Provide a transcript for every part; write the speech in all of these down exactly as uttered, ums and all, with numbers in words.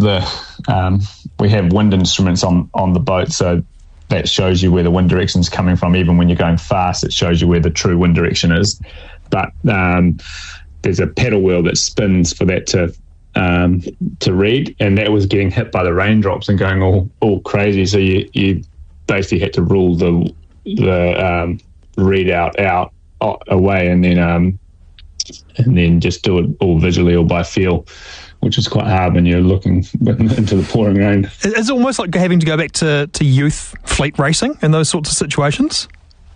the um, we have wind instruments on, on the boat, so that shows you where the wind direction is coming from. Even when you're going fast, it shows you where the true wind direction is. But um, there's a pedal wheel that spins for that to um, to read, and that was getting hit by the raindrops and going all, all crazy. So you, you basically had to rule the the um, readout out away, and then um, and then just do it all visually or by feel, which is quite hard when you're looking into the pouring rain. It's almost like having to go back to, to youth fleet racing in those sorts of situations.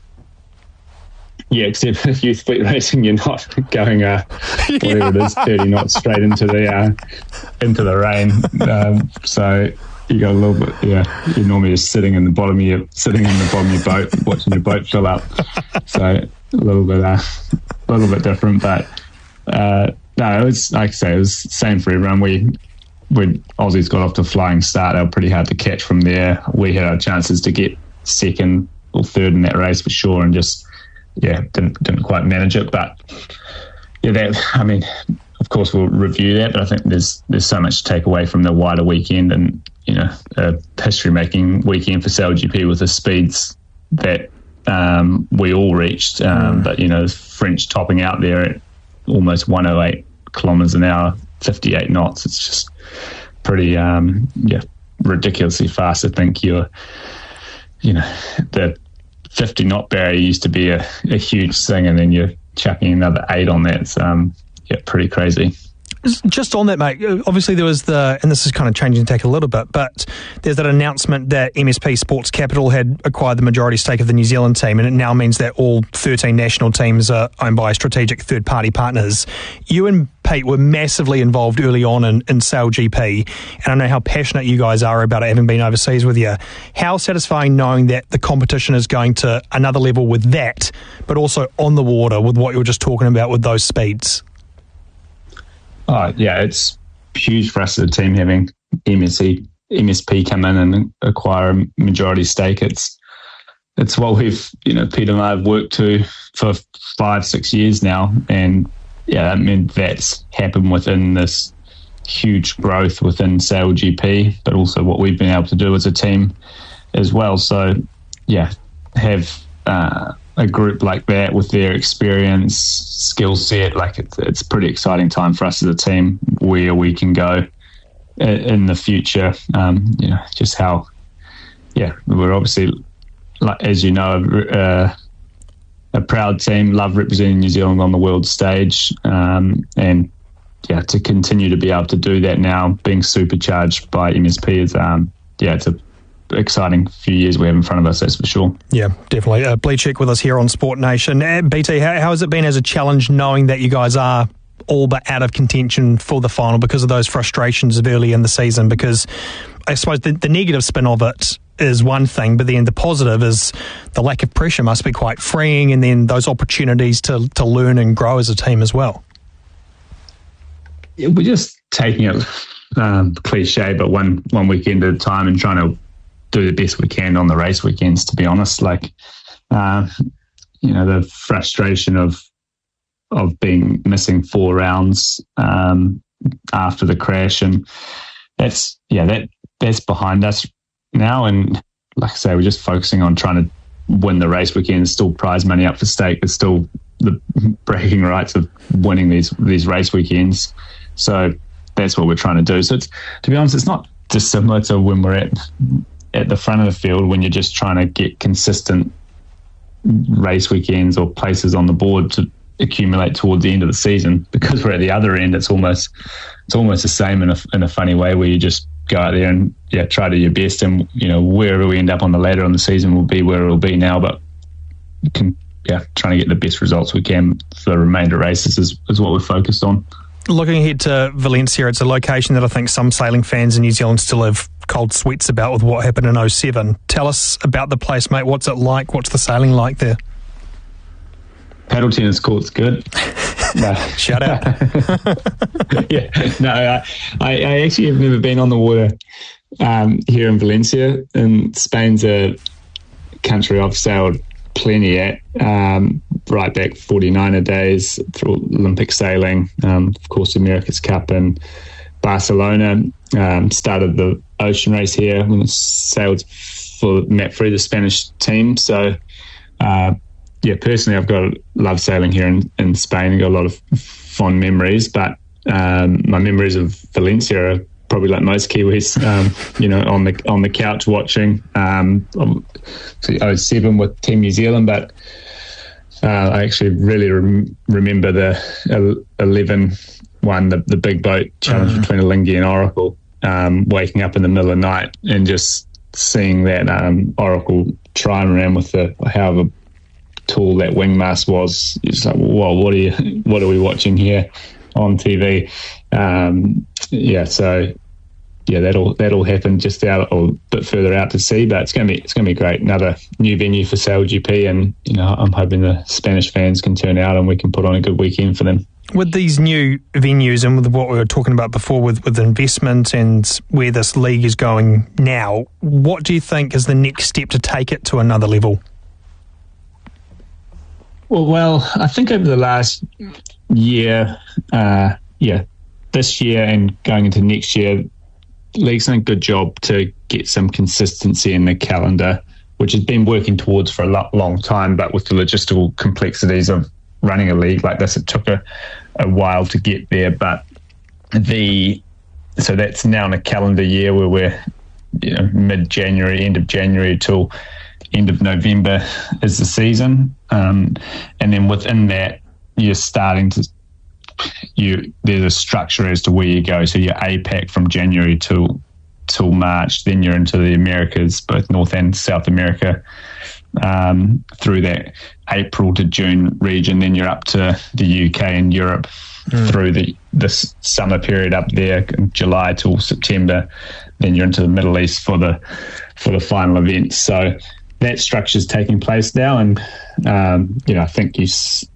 Yeah, except with youth fleet racing, you're not going uh, whatever yeah. it is, thirty knots straight into the uh, into the rain. Um, so you got a little bit. Yeah, you're normally just sitting in the bottom of your sitting in the bottom of your boat, watching your boat fill up. So a little bit, uh, a little bit different, but. Uh, No, it was, like I say, it was the same for everyone. We, when Aussies got off to a flying start, they were pretty hard to catch from there. We had our chances to get second or third in that race for sure, and just, yeah, didn't didn't quite manage it. But, yeah, that, I mean, of course we'll review that, but I think there's there's so much to take away from the wider weekend and, you know, a history-making weekend for S A I L G P with the speeds that um, we all reached. Um, mm. But, you know, French topping out there at almost one oh eight kilometres an hour, fifty-eight knots. It's just pretty, um, yeah, ridiculously fast. I think you're, you know, the fifty knot barrier used to be a, a huge thing, and then you're chucking another eight on that. It's, um, yeah, pretty crazy. Just on that, mate, obviously there was the, and this is kind of changing tack a little bit, but there's that announcement that M S P Sports Capital had acquired the majority stake of the New Zealand team, and it now means that all thirteen national teams are owned by strategic third-party partners. You and Pete were massively involved early on in, in S A I L G P, and I know how passionate you guys are about it, having been overseas with you. How satisfying knowing that the competition is going to another level with that, but also on the water with what you were just talking about with those speeds? Oh, yeah, it's huge for us as a team having M S P come in and acquire a majority stake. It's it's what we've, you know, Peter and I have worked to for five, six years now. And, yeah, I mean, that's happened within this huge growth within S A I L G P, but also what we've been able to do as a team as well. So, yeah, have uh, a group like that with their experience, skill set, like it's, it's a pretty exciting time for us as a team where we can go in the future. Um, you know, just how, yeah, we're obviously, like, as you know, uh, a proud team, love representing New Zealand on the world stage, um, and yeah, to continue to be able to do that now, being supercharged by M S P is, um, yeah, it's a exciting few years we have in front of us, that's for sure. Yeah, definitely. Uh, Bleachek with us here on Sport Nation. Uh, B T, how, how has it been as a challenge knowing that you guys are all but out of contention for the final because of those frustrations of early in the season? Because I suppose the, the negative spin of it is one thing, but then the positive is the lack of pressure must be quite freeing, and then those opportunities to, to learn and grow as a team as well. Yeah, we're just taking it um, cliche, but one, one weekend at a time and trying to do the best we can on the race weekends, to be honest. Like, uh, you know, the frustration of of being missing four rounds um, after the crash, and that's, yeah, that that's behind us now. And like I say, we're just focusing on trying to win the race weekend. There's still prize money up for stake. There's still the bragging rights of winning these these race weekends. So that's what we're trying to do. So it's, to be honest, it's not dissimilar to when we're at at the front of the field, when you're just trying to get consistent race weekends or places on the board to accumulate towards the end of the season. Because we're at the other end, it's almost it's almost the same in a in a funny way, where you just go out there and yeah try to do your best, and you know wherever we end up on the ladder on the season will be where it will be now. But you can yeah trying to get the best results we can for the remainder races is, is what we're focused on. Looking ahead to Valencia, it's a location that I think some sailing fans in New Zealand still have cold sweats about with what happened in oh seven. Tell us about the place, mate. What's it like? What's the sailing like there? Paddle tennis court's good. No. Shout out. yeah, no, I, I actually have never been on the water um, here in Valencia. And Spain's a country I've sailed plenty at, um, right back forty-niner days through Olympic sailing, um, of course, America's Cup, and Barcelona. Um, started the ocean race here when I sailed for Matt Free, the Spanish team. So, uh, yeah, personally, I've got love sailing here in, in Spain. I've got a lot of fond memories, but um, my memories of Valencia are probably like most Kiwis, um, you know, on the on the couch watching. Um, so oh seven with Team New Zealand, but uh, I actually really rem- remember the eleven one, the, the big boat challenge mm. between Alinghi and Oracle, um, waking up in the middle of the night and just seeing that um, Oracle trying around with the however tall that wing mast was. It's like, whoa, what are you, what are we watching here on T V? Um, yeah, so yeah, that'll that'll happen just out or a bit further out to sea, but it's gonna be it's gonna be great. Another new venue for Sail G P, and you know, I'm hoping the Spanish fans can turn out and we can put on a good weekend for them. With these new venues and with what we were talking about before with, with investment and where this league is going now, what do you think is the next step to take it to another level? Well, well I think over the last year, uh, yeah, this year and going into next year, the league's done a good job to get some consistency in the calendar, which has been working towards for a lo- long time, but with the logistical complexities of running a league like this, it took a, a while to get there. But the so that's now in a calendar year where we're, you know, mid-January, end of January till end of November is the season, um, and then within that you're starting to you there's a structure as to where you go. So you're A PAC from January till till March, then you're into the Americas, both North and South America, um, through that April to June region. Then you're up to the U K and Europe mm. through the this summer period up there, July till September. Then you're into the Middle East for the for the final events. So that structure is taking place now, and um, you know, I think you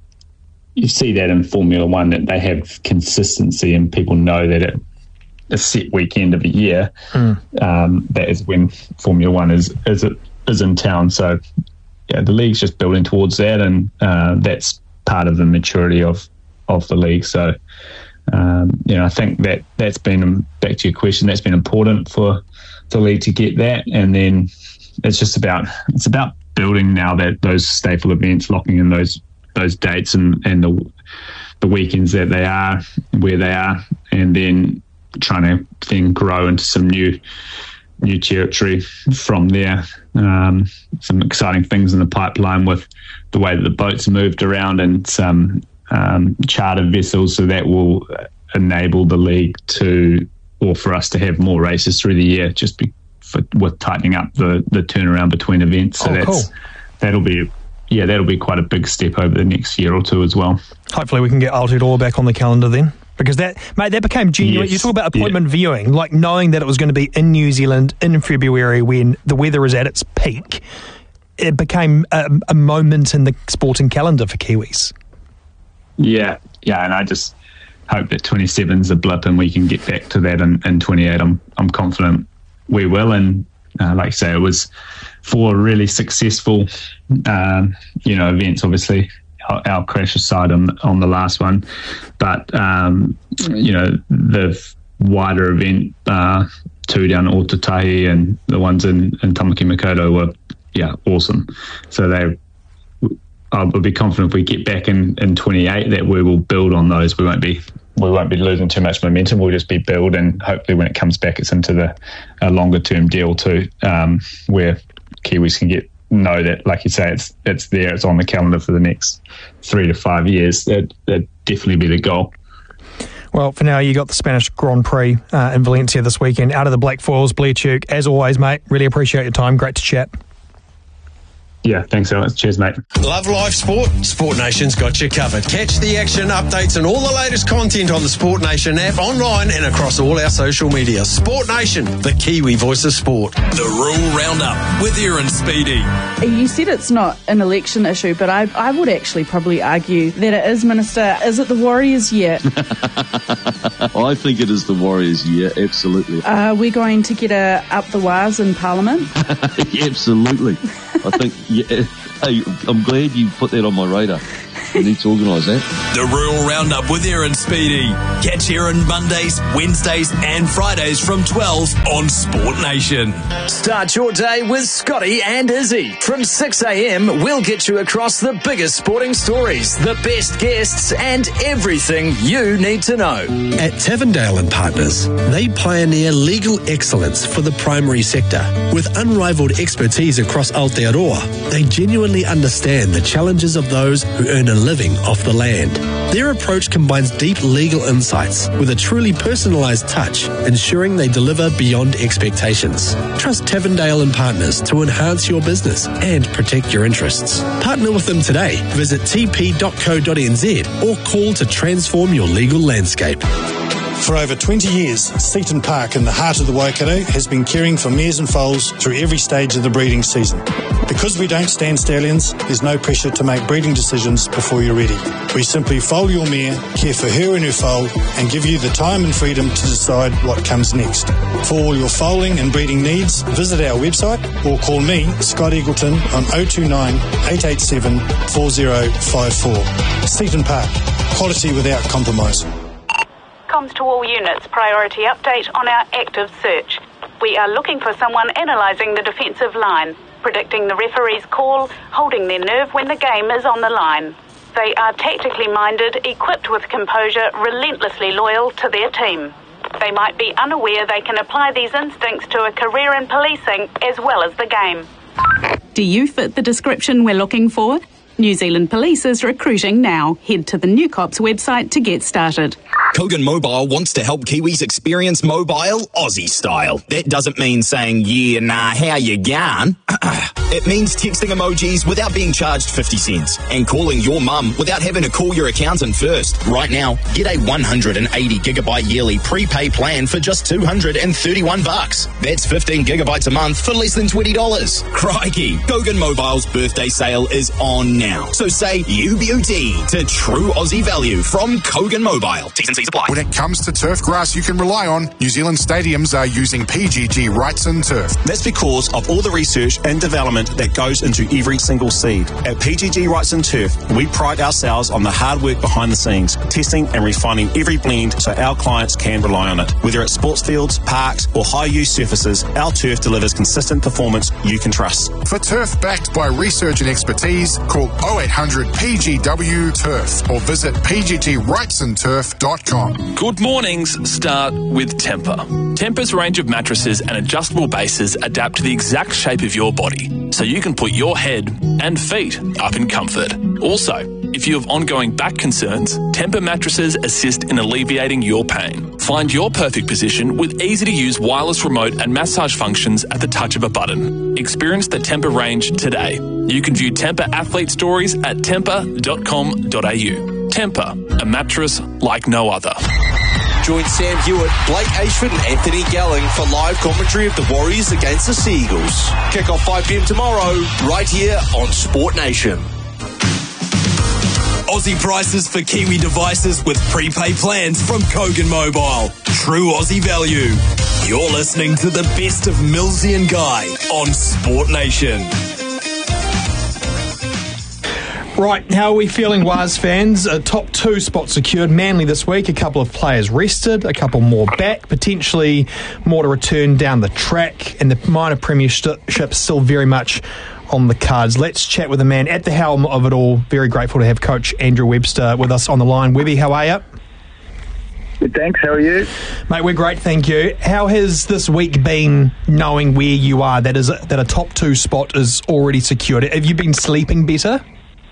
you see that in Formula One, that they have consistency and people know that it. A set weekend of a year, mm. um, that is when Formula One is is is in town. So yeah, the league's just building towards that, and uh, that's part of the maturity of of the league. So um, you know, I think that that's been, back to your question, that's been important for the league to get that, and then it's just about it's about building now that those staple events, locking in those those dates and and the the weekends that they are where they are, and then trying to then grow into some new new territory from there. Um, some exciting things in the pipeline with the way that the boats are moved around and some um, charter vessels, so that will enable the league to, or for us to have more races through the year, just be, for, with tightening up the, the turnaround between events. So oh, that's cool. that'll be yeah that'll be quite a big step over the next year or two as well. Hopefully we can get Aotearoa back on the calendar then. Because that, mate, that became genuine. Yes. You talk about appointment yeah. viewing, like knowing that it was going to be in New Zealand in February when the weather is at its peak. It became a, a moment in the sporting calendar for Kiwis. Yeah, yeah, and I just hope that twenty-seven is a blip and we can get back to that in, in twenty-eight. I'm I'm confident we will, and uh, like I say, it was four really successful, um, you know, events. Obviously, our, our crash aside on on the last one, but um, you know, the wider event, uh, two down at Ōtautahi and the ones in, in Tamaki Makaurau were yeah awesome. So they. I'll be confident if we get back in, in twenty-eight that we will build on those. We won't be we won't be losing too much momentum. We'll just be build, and hopefully when it comes back, it's into the a longer term deal too, um, where Kiwis can get know that, like you say, it's it's there, it's on the calendar for the next three to five years. That that'd definitely be the goal. Well, for now, you got the Spanish Grand Prix uh, in Valencia this weekend. Out of the Black Foils, Blair Tuke, as always, mate. Really appreciate your time. Great to chat. Yeah, thanks, Alex. Cheers, mate. Love live sport? Sport Nation's got you covered. Catch the action, updates and all the latest content on the Sport Nation app, online and across all our social media. Sport Nation, the Kiwi voice of sport. The Rural Roundup with Aaron Speedy. You said it's not an election issue, but I, I would actually probably argue that it is, Minister. Is it the Warriors' year? I think it is the Warriors' year, absolutely. Are we going to get a up the wires in Parliament? Absolutely. I think, yeah, hey, I'm glad you put that on my radar. We need to organise that. The Rural Roundup with Aaron Speedy. Catch Aaron Mondays, Wednesdays and Fridays from twelve on Sport Nation. Start your day with Scotty and Izzy. From six a.m, we'll get you across the biggest sporting stories, the best guests and everything you need to know. At Tavendale and Partners, they pioneer legal excellence for the primary sector. With unrivaled expertise across Aotearoa, they genuinely understand the challenges of those who earn a living off the land. Their approach combines deep legal insights with a truly personalised touch, ensuring they deliver beyond expectations. Trust Tavendale and Partners to enhance your business and protect your interests. Partner with them today. Visit t p dot co dot n z or call to transform your legal landscape. For over twenty years, Seaton Park in the heart of the Waikato has been caring for mares and foals through every stage of the breeding season. Because we don't stand stallions, there's no pressure to make breeding decisions before you're ready. We simply foal your mare, care for her and her foal, and give you the time and freedom to decide what comes next. For all your foaling and breeding needs, visit our website or call me, Scott Eagleton, on oh two nine, eight eight seven, four oh five four. Seaton Park, quality without compromise. Comms to all units, priority update on our active search. We are looking for someone analysing the defensive line, predicting the referee's call, holding their nerve when the game is on the line. They are tactically minded, equipped with composure, relentlessly loyal to their team. They might be unaware they can apply these instincts to a career in policing as well as the game. Do you fit the description we're looking for? New Zealand Police is recruiting now. Head to the New Cops website to get started. Kogan Mobile wants to help Kiwis experience mobile Aussie style. That doesn't mean saying, yeah, nah, how you going? It means texting emojis without being charged fifty cents and calling your mum without having to call your accountant first. Right now, get a one hundred eighty gigabyte yearly prepay plan for just two hundred thirty-one bucks. That's fifteen gigabytes a month for less than twenty dollars. Crikey, Kogan Mobile's birthday sale is on now. So say U B U T to true Aussie value from Kogan Mobile. T's and C's apply. When it comes to turf grass you can rely on, New Zealand stadiums are using P G G Wrightson Turf. That's because of all the research and development that goes into every single seed. At P G G Wrightson Turf, we pride ourselves on the hard work behind the scenes, testing and refining every blend so our clients can rely on it. Whether it's sports fields, parks or high-use surfaces, our turf delivers consistent performance you can trust. For turf backed by research and expertise, call oh eight hundred P G W Turf or visit p g g wrightson turf dot com. Good mornings start with Temper. Temper's range of mattresses and adjustable bases adapt to the exact shape of your body, so you can put your head and feet up in comfort. Also, if you have ongoing back concerns, Temper mattresses assist in alleviating your pain. Find your perfect position with easy-to-use wireless remote and massage functions at the touch of a button. Experience the Temper range today. You can view Temper athlete stories at temper dot com dot a u. Temper, a mattress like no other. Join Sam Hewitt, Blake Ashford and Anthony Galling for live commentary of the Warriors against the Seagulls. Kick off five p m tomorrow, right here on Sport Nation. Aussie prices for Kiwi devices with prepaid plans from Kogan Mobile. True Aussie value. You're listening to the best of Millsy and Guy on Sport Nation. Right, how are we feeling, Waz fans? A top two spot secured. Manly this week, a couple of players rested, a couple more back, potentially more to return down the track, and the minor premiership still very much on the cards. Let's chat with the man at the helm of it all. Very grateful to have Coach Andrew Webster with us on the line. Webby, how are you? Good, thanks. How are you? Mate, we're great, thank you. How has this week been, knowing where you are, that is that a top two spot is already secured? Have you been sleeping better?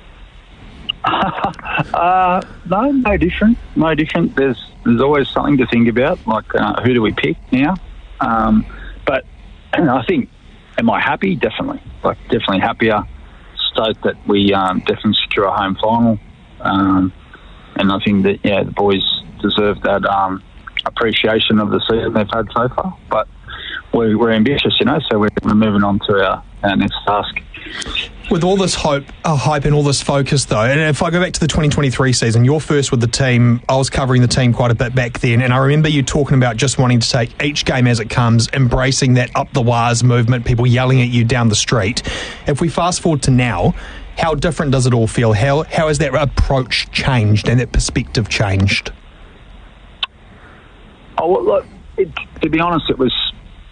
uh, no, no different. No different. There's there's always something to think about, like uh, who do we pick now? Um, but I think, am I happy? Definitely. Like, definitely happier. Stoked that we um, definitely secure a home final. Um, and I think that, yeah, the boys deserve that um, appreciation of the season they've had so far. But we're, we're ambitious, you know, so we're, we're moving on to our, our next task. With all this hope, uh, hype and all this focus, though, and if I go back to the twenty twenty-three season, you're first with the team. I was covering the team quite a bit back then, and I remember you talking about just wanting to take each game as it comes, embracing that up the wires movement, people yelling at you down the street. If we fast forward to now, how different does it all feel? How how has that approach changed and that perspective changed? Oh, well, look, it, to be honest, it was